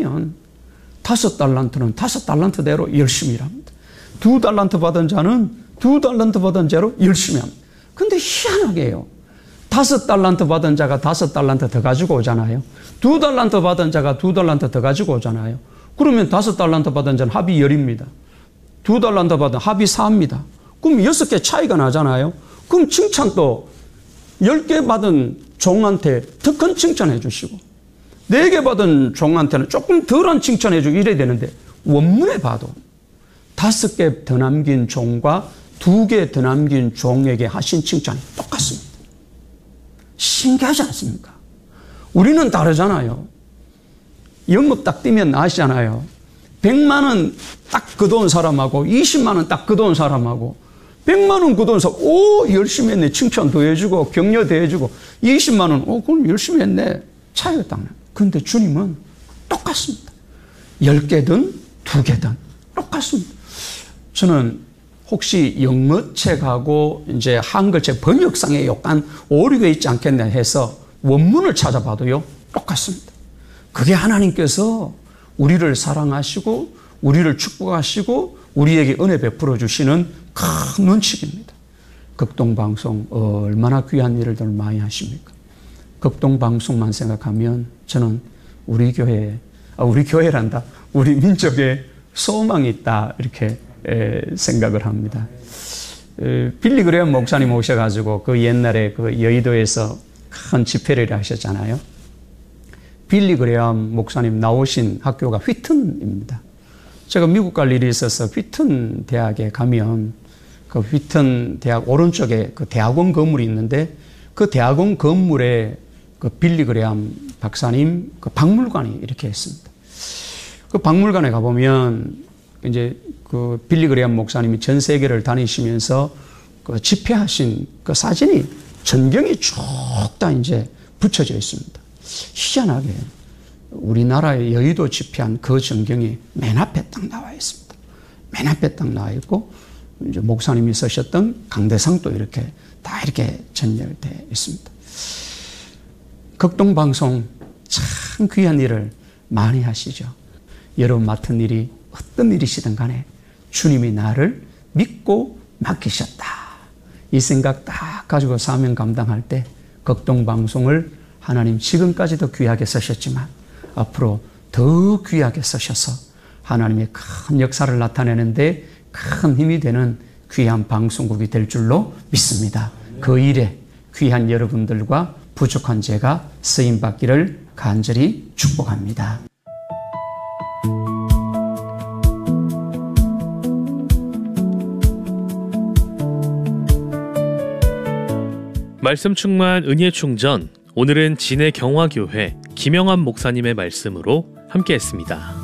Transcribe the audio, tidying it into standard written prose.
하면 5달란트는 5달란트대로 열심히 일합니다. 2달란트 받은 자는 2달란트 받은 자로 열심히 합니다. 근데 희한하게요. 5달란트 받은 자가 5달란트 더 가지고 오잖아요. 2달란트 받은 자가 2달란트 더 가지고 오잖아요. 그러면 5달란트 받은 자는 합이 10입니다. 2달란트 받은 합이 4입니다. 그럼 6개 차이가 나잖아요. 그럼 칭찬도 10개 받은 종한테 더 큰 칭찬해 주시고 4개 받은 종한테는 조금 덜한 칭찬해 주고 이래야 되는데 원문에 봐도 5개 더 남긴 종과 2개 더 남긴 종에게 하신 칭찬이 똑같습니다. 신기하지 않습니까? 우리는 다르잖아요. 영업 딱 뛰면 아시잖아요. 100만 원 딱 거둬온 사람하고 20만 원 딱 거둬온 사람하고 100만 원 거둬온 사람, 오, 열심히 했네. 칭찬 더 해주고 격려 더 해주고 20만 원, 오, 그럼 열심히 했네. 차이가 딱 나요. 그런데 주님은 똑같습니다. 10개든 2개든 똑같습니다. 저는 혹시 영어책하고 이제 한글책 번역상에 약간 오류가 있지 않겠나 해서 원문을 찾아봐도요, 똑같습니다. 그게 하나님께서 우리를 사랑하시고 우리를 축복하시고 우리에게 은혜 베풀어 주시는 큰 원칙입니다. 극동방송 얼마나 귀한 일을 많이 하십니까? 극동방송만 생각하면 저는 우리 교회란다. 우리 민족에 소망이 있다 이렇게 생각을 합니다. 빌리 그레엄 목사님 오셔가지고 그 옛날에 그 여의도에서 큰 집회를 하셨잖아요. 빌리 그레엄 목사님 나오신 학교가 휘튼입니다. 제가 미국 갈 일이 있어서 휘튼 대학에 가면 그 휘튼 대학 오른쪽에 그 대학원 건물이 있는데 그 대학원 건물에 그 빌리 그레엄 박사님 그 박물관이 이렇게 있습니다. 그 박물관에 가보면 이제 그 빌리 그레엄 목사님이 전 세계를 다니시면서 그 집회하신 그 사진이 전경이 쭉 다 이제 붙여져 있습니다. 희한하게 우리나라의 여의도 집회한 그 전경이 맨 앞에 딱 나와 있습니다. 맨 앞에 딱 나와 있고 이제 목사님이 쓰셨던 강대상도 이렇게 다 이렇게 전열되어 있습니다. 극동방송 참 귀한 일을 많이 하시죠. 여러분 맡은 일이 어떤 일이시든 간에 주님이 나를 믿고 맡기셨다. 이 생각 딱 가지고 사명 감당할 때 극동방송을 하나님 지금까지도 귀하게 쓰셨지만 앞으로 더 귀하게 쓰셔서 하나님의 큰 역사를 나타내는데 큰 힘이 되는 귀한 방송국이 될 줄로 믿습니다. 그 일에 귀한 여러분들과 부족한 제가 쓰임받기를 간절히 축복합니다. 말씀 충만 은혜 충전, 오늘은 진해 경화교회 김영환 목사님의 말씀으로 함께했습니다.